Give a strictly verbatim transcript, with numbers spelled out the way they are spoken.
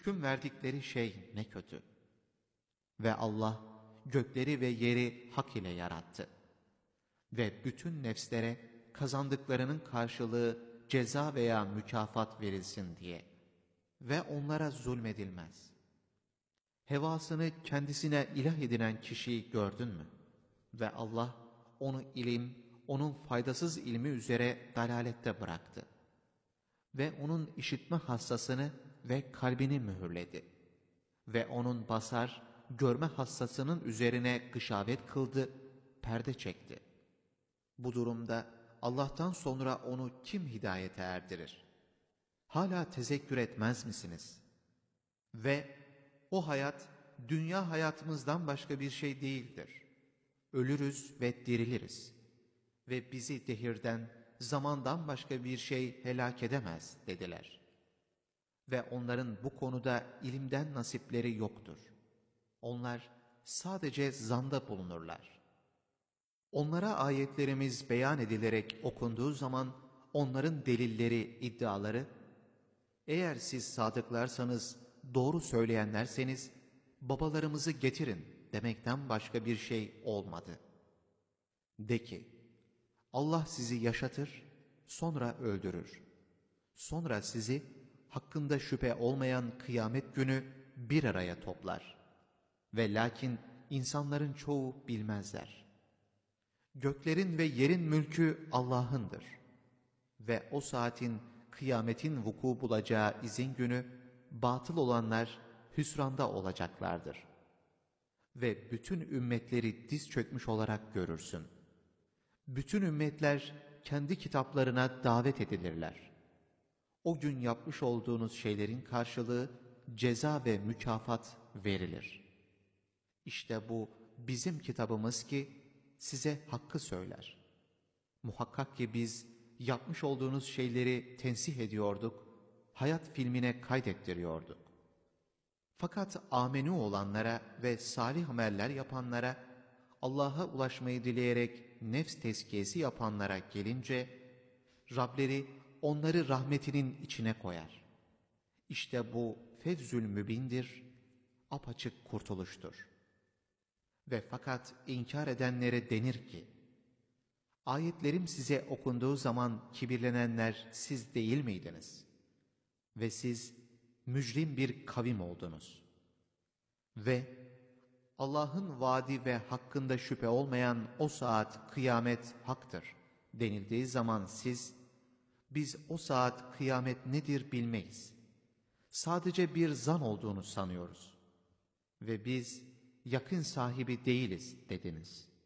hüküm verdikleri şey ne kötü. Ve Allah gökleri ve yeri hak ile yarattı. Ve bütün nefslere kazandıklarının karşılığı ceza veya mükafat verilsin diye. Ve onlara zulmedilmez. Hevasını kendisine ilah edinen kişiyi gördün mü? Ve Allah onu ilim, onun faydasız ilmi üzere dalalette bıraktı. Ve onun işitme hassasını ve kalbini mühürledi. Ve onun basar, görme hassasının üzerine gışavet kıldı, perde çekti. Bu durumda Allah'tan sonra onu kim hidayete erdirir? Hala tezekkür etmez misiniz? Ve o hayat, dünya hayatımızdan başka bir şey değildir. Ölürüz ve diriliriz. Ve bizi dehirden, zamandan başka bir şey helak edemez dediler. Ve onların bu konuda ilimden nasipleri yoktur. Onlar sadece zanda bulunurlar. Onlara ayetlerimiz beyan edilerek okunduğu zaman onların delilleri, iddiaları, eğer siz sadıklarsanız, doğru söyleyenlerseniz, babalarımızı getirin demekten başka bir şey olmadı. De ki, Allah sizi yaşatır, sonra öldürür. Sonra sizi hakkında şüphe olmayan kıyamet günü bir araya toplar. Ve lakin insanların çoğu bilmezler. Göklerin ve yerin mülkü Allah'ındır. Ve o saatin, kıyametin vuku bulacağı izin günü, batıl olanlar hüsranda olacaklardır. Ve bütün ümmetleri diz çökmüş olarak görürsün. Bütün ümmetler kendi kitaplarına davet edilirler. O gün yapmış olduğunuz şeylerin karşılığı ceza ve mükafat verilir. İşte bu bizim kitabımız ki size hakkı söyler. Muhakkak ki biz yapmış olduğunuz şeyleri tensih ediyorduk, hayat filmine kaydettiriyorduk. Fakat amenü olanlara ve salih ameller yapanlara, Allah'a ulaşmayı dileyerek nefs tezkiyesi yapanlara gelince, Rableri onları rahmetinin içine koyar. İşte bu fevzül mübindir, apaçık kurtuluştur. Ve fakat inkar edenlere denir ki, ayetlerim size okunduğu zaman kibirlenenler siz değil miydiniz? Ve siz mücrim bir kavim oldunuz. Ve Allah'ın vaadi ve hakkında şüphe olmayan o saat kıyamet haktır denildiği zaman siz, biz o saat kıyamet nedir bilmeyiz. Sadece bir zan olduğunu sanıyoruz. Ve biz yakın sahibi değiliz dediniz.